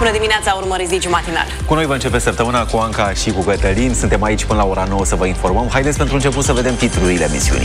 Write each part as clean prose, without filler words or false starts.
Bună dimineața, urmăriți Digi Matinal. Cu noi va începe săptămâna cu Anca și cu Cătălin. Suntem aici până la ora 9 să vă informăm. Haideți pentru început să vedem titlurile emisiunii.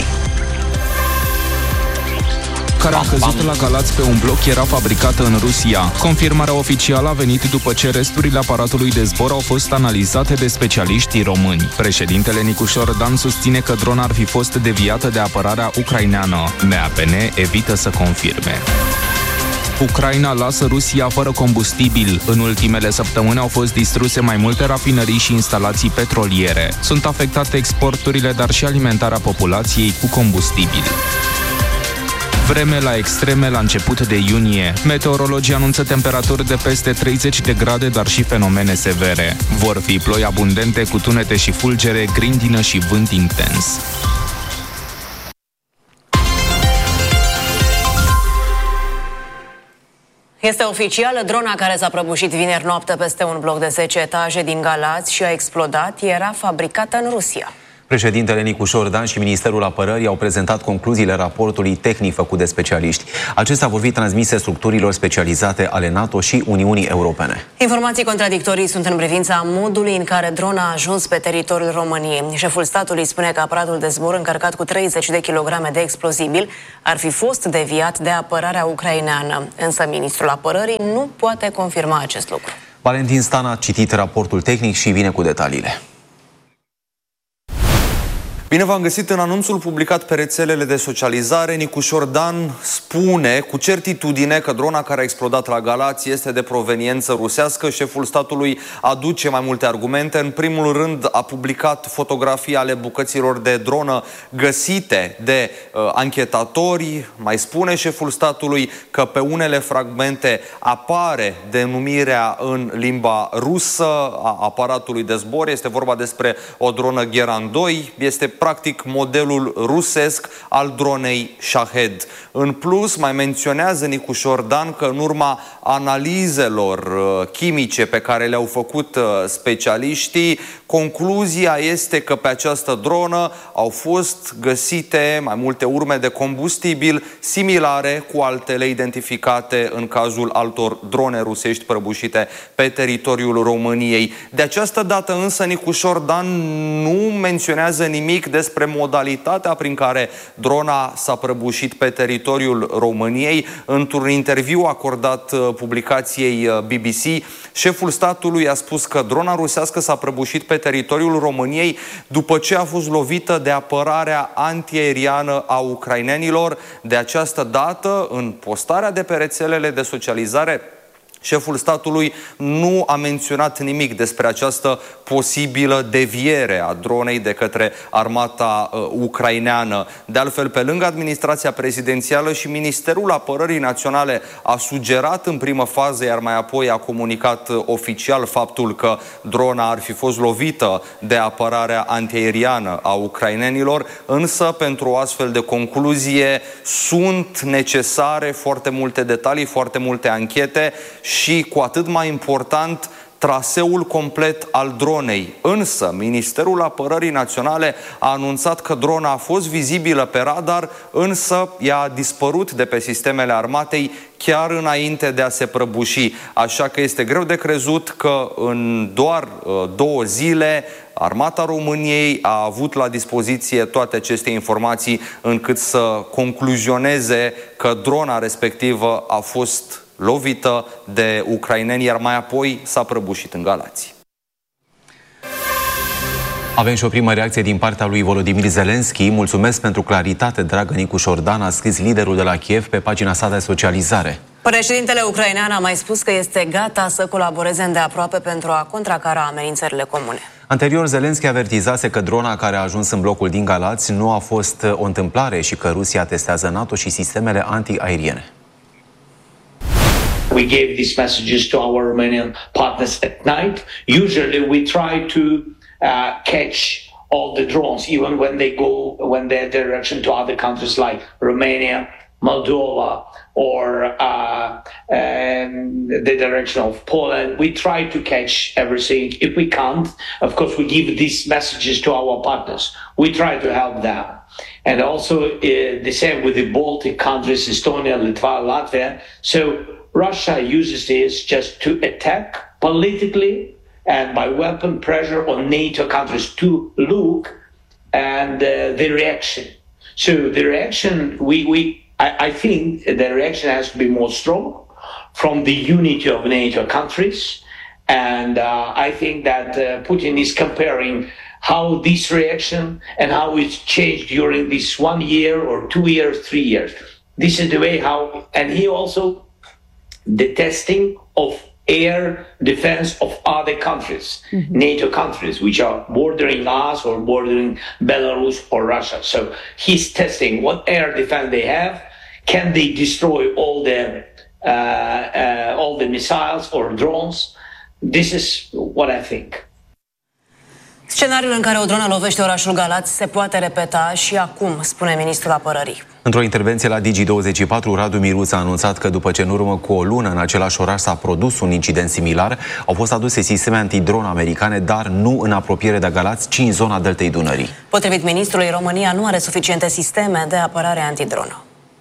Care a căzut la Galați pe un bloc era fabricată în Rusia. Confirmarea oficială a venit după ce resturile aparatului de zbor au fost analizate de specialiștii români. Președintele Nicușor Dan susține că drona ar fi fost deviată de apărarea ucraineană. MAPN evită să confirme. Ucraina lasă Rusia fără combustibil. În ultimele săptămâni au fost distruse mai multe rafinării și instalații petroliere. Sunt afectate exporturile, dar și alimentarea populației cu combustibil. Vreme la extreme la început de iunie. Meteorologii anunță temperaturi de peste 30 de grade, dar și fenomene severe. Vor fi ploi abundente cu tunete și fulgere, grindină și vânt intens. Este oficial, drona care s-a prăbușit vineri noapte peste un bloc de 10 etaje din Galați și a explodat era fabricată în Rusia. Președintele Nicușor Dan și Ministerul Apărării au prezentat concluziile raportului tehnic făcut de specialiști. Acestea vor fi transmise structurilor specializate ale NATO și Uniunii Europene. Informații contradictorii sunt în privința modului în care drona a ajuns pe teritoriul României. Șeful statului spune că aparatul de zbor încărcat cu 30 de kilograme de explozibil ar fi fost deviat de apărarea ucraineană. Însă Ministrul Apărării nu poate confirma acest lucru. Valentin Stan a citit raportul tehnic și vine cu detaliile. Bine v-am găsit. În anunțul publicat pe rețelele de socializare, Nicușor Dan spune cu certitudine că drona care a explodat la Galați este de proveniență rusească. Șeful statului aduce mai multe argumente. În primul rând a publicat fotografii ale bucăților de dronă găsite de anchetatori. Mai spune șeful statului că pe unele fragmente apare denumirea în limba rusă a aparatului de zbor. Este vorba despre o dronă Geran 2. Este practic modelul rusesc al dronei Shahed. În plus, mai menționează Nicușor Dan că în urma analizelor chimice pe care le-au făcut specialiștii, concluzia este că pe această dronă au fost găsite mai multe urme de combustibil similare cu altele identificate în cazul altor drone rusești prăbușite pe teritoriul României. De această dată însă Nicușor Dan nu menționează nimic despre modalitatea prin care drona s-a prăbușit pe teritoriul României. Într-un interviu acordat publicației BBC, șeful statului a spus că drona rusească s-a prăbușit pe teritoriul României după ce a fost lovită de apărarea antiaeriană a ucrainenilor. De această dată, în postarea de pe rețelele de socializare, șeful statului nu a menționat nimic despre această posibilă deviere a dronei de către armata ucraineană. De altfel, pe lângă administrația prezidențială, și Ministerul Apărării Naționale a sugerat în primă fază, iar mai apoi a comunicat oficial faptul că drona ar fi fost lovită de apărarea antiaeriană a ucrainenilor, însă pentru o astfel de concluzie sunt necesare foarte multe detalii, foarte multe anchete și, cu atât mai important, traseul complet al dronei. Însă, Ministerul Apărării Naționale a anunțat că drona a fost vizibilă pe radar, însă ea a dispărut de pe sistemele armatei chiar înainte de a se prăbuși. Așa că este greu de crezut că în doar 2 zile Armata României a avut la dispoziție toate aceste informații încât să concluzioneze că drona respectivă a fost lovită de ucraineni, iar mai apoi s-a prăbușit în Galați. Avem și o primă reacție din partea lui Volodymyr Zelensky. Mulțumesc pentru claritate, dragă Nicușor Dan, a scris liderul de la Kiev pe pagina sa de socializare. Președintele ucrainean a mai spus că este gata să colaboreze îndeaproape pentru a contracara amenințările comune. Anterior, Zelensky avertizase că drona care a ajuns în blocul din Galați nu a fost o întâmplare și că Rusia testează NATO și sistemele antiaeriene. We gave these messages to our Romanian partners at night. Usually we try to catch all the drones, even when they're direction to other countries like Romania, Moldova, or the direction of Poland. We try to catch everything. If we can't, of course, we give these messages to our partners. We try to help them. And also the same with the Baltic countries, Estonia, Lithuania, Latvia. So Russia uses this just to attack politically and by weapon pressure on NATO countries to look and the reaction. So the reaction, I think the reaction has to be more strong from the unity of NATO countries. And I think that Putin is comparing how this reaction and how it's changed during this 1 year or 2 years, 3 years. This is the way how, and he also the testing of air defense of other countries, NATO countries, which are bordering us or bordering Belarus or Russia. So he's testing what air defense they have. Can they destroy all the missiles or drones? This is what I think. Scenariul în care o dronă lovește orașul Galați se poate repeta și acum, spune ministrul apărării. Într-o intervenție la Digi24, Radu Miruț a anunțat că după ce în urmă cu o lună în același oraș s-a produs un incident similar, au fost aduse sisteme antidron americane, dar nu în apropiere de Galați, ci în zona deltei Dunării. Potrivit ministrului, România nu are suficiente sisteme de apărare antidronă.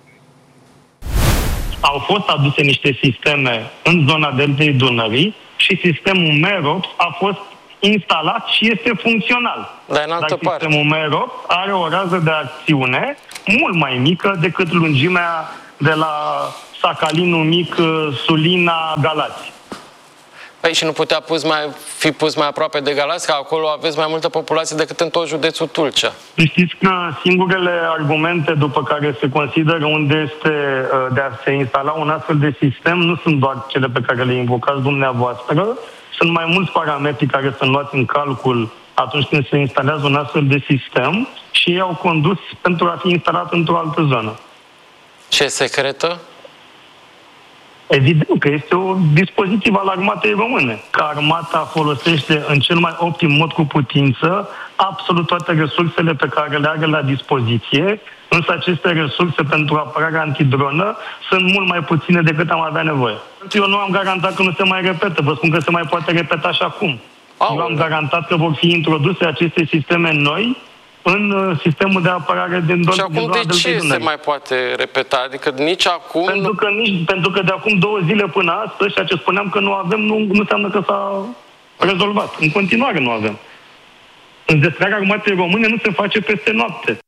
Au fost aduse niște sisteme în zona deltei Dunării și sistemul MEROPS a fost instalat și este funcțional. Dar sistemul MEROPS are o rază de acțiune mult mai mică decât lungimea de la Sacalinul Mic, Sulina, Galați. Păi și nu putea fi pus mai aproape de Galați, că acolo aveți mai multă populație decât în tot județul Tulcea. Știți că singurele argumente după care se consideră unde este de a se instala un astfel de sistem nu sunt doar cele pe care le invocați dumneavoastră, sunt mai mulți parametri care sunt luați în calcul atunci când se instalează un astfel de sistem și ei au condus pentru a fi instalat într-o altă zonă. Ce secretă? Evident că este un dispozitiv al armatei române, că armata folosește în cel mai optim mod cu putință absolut toate resursele pe care le are la dispoziție, însă aceste resurse pentru apărarea antidronă sunt mult mai puține decât am avea nevoie. Eu nu am garantat că nu se mai repetă, vă spun că se mai poate repeta și acum. Eu am garantat că vor fi introduse aceste sisteme noi în sistemul de apărare din zona. Și acum de ce se mai poate repeta? Adică nici acum... Pentru că de acum 2 zile până astăzi, ceea ce spuneam că nu avem, nu înseamnă că s-a rezolvat. În continuare nu avem. Înzestrarea armatei române nu se face peste noapte.